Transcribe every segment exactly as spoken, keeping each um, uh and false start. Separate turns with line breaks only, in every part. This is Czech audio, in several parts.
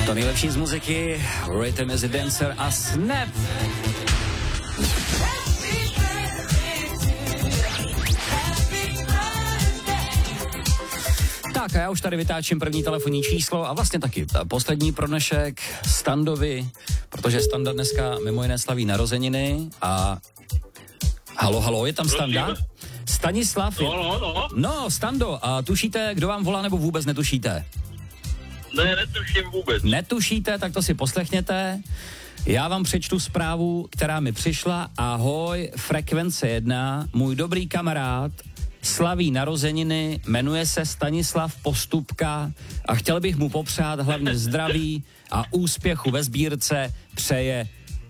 To nejlepší z muziky, Rhythm is a Dancer a Snap. Tak a já už tady vytáčím první telefonní číslo a vlastně taky poslední pro dnešek Standovi, protože Standa dneska mimo jiné slaví narozeniny a... Halo, halo, je tam Standa? Stanislav? Je...
No, no, no.
No, Stando, a tušíte, kdo vám volá, nebo vůbec netušíte?
Ne, netuším vůbec.
Netušíte, tak to si poslechněte. Já vám přečtu zprávu, která mi přišla. Ahoj, Frekvence jedna, můj dobrý kamarád slaví narozeniny, jmenuje se Stanislav Postupka a chtěl bych mu popřát hlavně zdraví a úspěchu ve sbírce přeje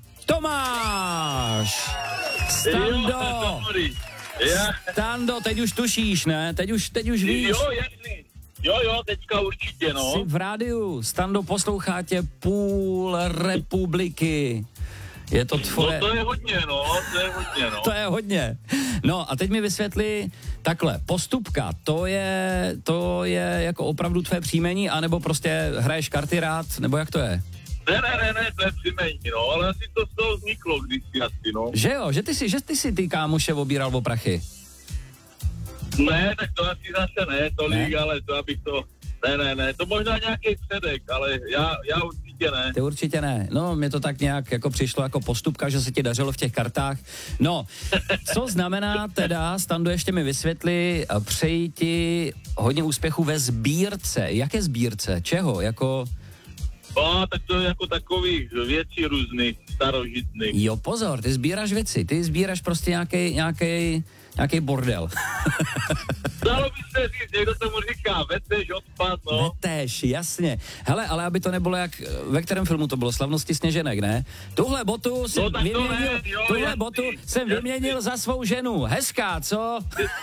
Tomáš. Stando, Stando, teď už tušíš, ne? Teď už, teď už víš.
Jo, jasný. Jo, jo, teďka určitě, no.
Jsi v rádiu, Stando, poslouchá tě půl republiky. Je to tvoje...
No to je hodně, no, to je hodně, no.
To je hodně. No a teď mi vysvětli takhle, Postupka, to je, to je jako opravdu tvé příjmení, anebo prostě hraješ karty rád, nebo jak to je?
Ne, ne, ne, ne, to je příjmení, no, ale asi to z toho vzniklo kdysi asi, no.
Že jo, že ty si, že ty si ty kámoše obíral o prachy.
Ne, tak to asi zase ne, tolik,
ne?
ale to abych to... Ne, ne, ne, to možná nějaký předek, ale já, já určitě ne.
Ty určitě ne. No, mě to tak nějak jako přišlo jako Postupka, že se ti dařilo v těch kartách. No, co znamená teda, Stando, ještě mi vysvětli, přeji ti hodně úspěchů ve sbírce. Jaké sbírce? Čeho? Jako...
No, tak to je jako takových věcí různých, starožitných.
Jo, pozor, ty sbíráš věci, ty sbíráš prostě nějaký nějaký nějaký bordel.
Dalo by se říct, někdo tomu říká, vetež, odpad, no.
Vetež, jasně. Hele, ale aby to nebylo jak, ve kterém filmu to bylo, Slavnosti sněženek, ne? Tuhle botu jsem
no,
vyměnil,
ne, jo,
tuhle
jasný,
botu jsem
jasný.
vyměnil za svou ženu. Hezká, co?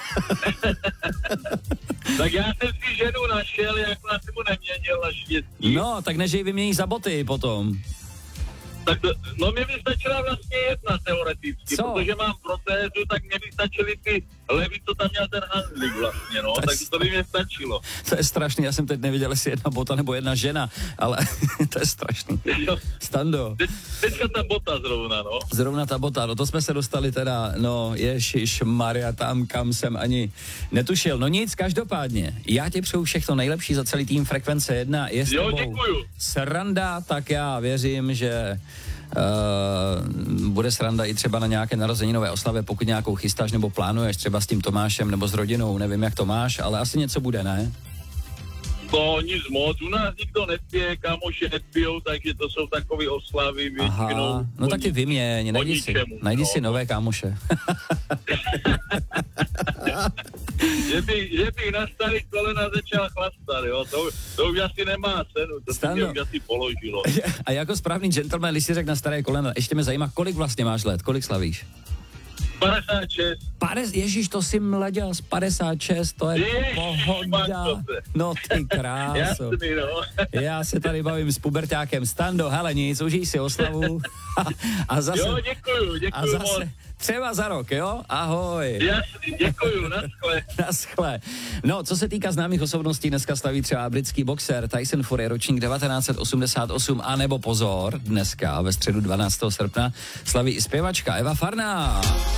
Tak já jsem si ženu našel, jak na si mu neměnil naštěstí.
No, tak než ji vyměníš za boty potom.
Tak to, no mě by stačila vlastně jedna teoreticky,
co?
Protože mám protézu, tak mě by stačily ty levy, co tam měl ten handlík vlastně, no,
to
tak to by mě stačilo.
To je strašný, já jsem teď neviděl, jestli jedna bota nebo jedna žena, ale to je strašný. Stando.
Teď, teďka ta bota zrovna, no.
Zrovna ta bota, no to jsme se dostali teda, no ježišmarja, tam kam jsem ani netušil. No nic, každopádně, já ti přeju všechno nejlepší za celý tým Frekvence jedna. Je s
jo,
tebou
děkuju.
sranda, tak já věřím, že Uh, bude sranda i třeba na nějaké narozeninové oslavě, pokud nějakou chystáš nebo plánuješ, třeba s tím Tomášem nebo s rodinou, nevím, jak to máš, ale asi něco bude, ne?
No nic moc, u nás nikdo nepije, kámoši nepijou, takže to jsou takové oslavy většinou.
Aha, no tak ty vyměň, najdi si, najdi
no.
si nové kámoše.
že, by, že bych na starý kolena začal chlastat, jo, to, to už asi nemá cenu, to se mě už asi položilo.
A jako správný gentleman, když si řekl na staré kolena, ještě mě zajímá, kolik vlastně máš let, kolik slavíš?
padesát šest.
Pades, ježiš, to si mladěl z padesát šest, to je
Ježiš,
pohoda. No ty kráso.
Jasný, no.
Já se tady bavím s puberťákem. Stando, hele nic, užij si oslavu. A, a zase...
Jo, děkuju, děkuju
a zase,
moc.
Třeba za rok, jo? Ahoj.
Jasný, děkuju, naschle.
Naschle. No, co se týká známých osobností, dneska slaví třeba britský boxer Tyson Fury, ročník devatenáct set osmdesát osm, anebo pozor, dneska ve středu dvanáctého srpna slaví i zpěvačka Eva Farná.